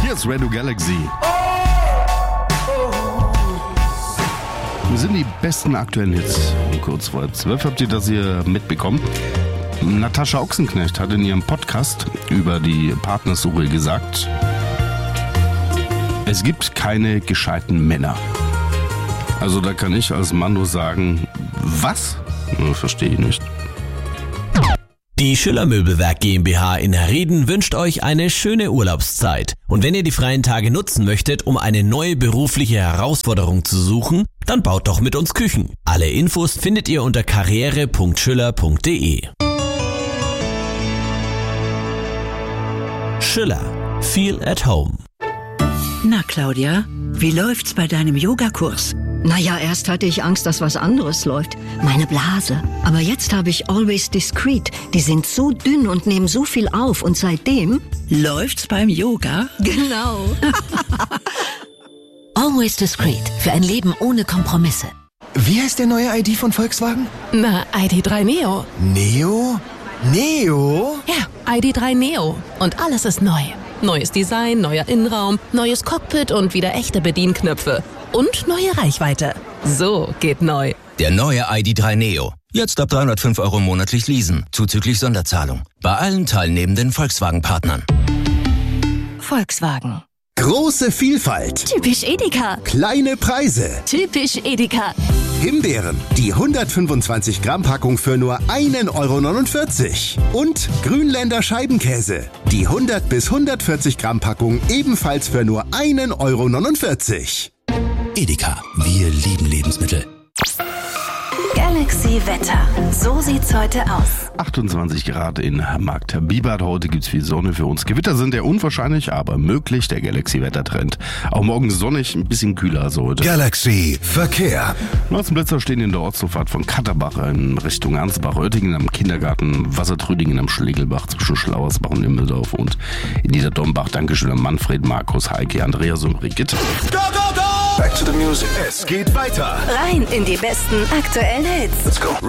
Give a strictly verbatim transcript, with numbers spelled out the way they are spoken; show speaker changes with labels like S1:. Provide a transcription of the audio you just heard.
S1: Hier ist Radio Galaxy. Wir sind die besten aktuellen Hits. Um kurz vor zwölf habt ihr das hier mitbekommen. Natascha Ochsenknecht hat in ihrem Podcast über die Partnersuche gesagt, es gibt keine gescheiten Männer. Also da kann ich als Mann nur sagen, was? Verstehe ich nicht.
S2: Die Schüller Möbelwerk GmbH in Herrieden wünscht euch eine schöne Urlaubszeit. Und wenn ihr die freien Tage nutzen möchtet, um eine neue berufliche Herausforderung zu suchen, dann baut doch mit uns Küchen. Alle Infos findet ihr unter karriere punkt schüller punkt de. Schüller. Feel at home.
S3: Na Claudia, wie läuft's bei deinem Yogakurs?
S4: Naja, erst hatte ich Angst, dass was anderes läuft. Meine Blase. Aber jetzt habe ich Always Discreet. Die sind so dünn und nehmen so viel auf. Und seitdem...
S3: Läuft's beim Yoga?
S4: Genau.
S5: Always Discreet. Für ein Leben ohne Kompromisse.
S6: Wie heißt der neue I D von Volkswagen?
S7: Na, I D drei Neo.
S6: Neo? Neo?
S7: Ja, I D drei Neo. Und alles ist neu. Neues Design, neuer Innenraum, neues Cockpit und wieder echte Bedienknöpfe. Und neue Reichweite. So geht neu.
S8: Der neue I D drei Neo. Jetzt ab dreihundertfünf Euro monatlich leasen, zuzüglich Sonderzahlung. Bei allen teilnehmenden Volkswagen-Partnern.
S5: Volkswagen.
S6: Große Vielfalt.
S5: Typisch Edeka.
S6: Kleine Preise.
S5: Typisch Edeka.
S6: Himbeeren, die hundertfünfundzwanzig Gramm Packung für nur ein Euro neunundvierzig. Und Grünländer Scheibenkäse, die hundert bis hundertvierzig Gramm Packung ebenfalls für nur ein Euro neunundvierzig.
S8: Edeka, wir lieben Lebensmittel.
S5: Galaxy Wetter. So sieht's heute aus.
S1: achtundzwanzig Grad in Markt Bibart. Heute gibt's viel Sonne für uns. Gewitter sind eher unwahrscheinlich, aber möglich. Der Galaxy-Wettertrend. Auch morgen sonnig, ein bisschen kühler als heute.
S6: Galaxy Verkehr.
S1: Neunzehn stehen in der Ortszufahrt von Katterbach in Richtung Ansbach, Oettingen am Kindergarten, Wassertrüdingen am Schlegelbach zwischen Schlauersbach und Immeldorf und in Niederdombach. Dankeschön an Manfred, Markus, Heike, Andreas und Brigitte.
S6: Go, go, go! Back to the music. Es geht weiter.
S5: Rein in die besten aktuellen Hits.
S6: Let's go.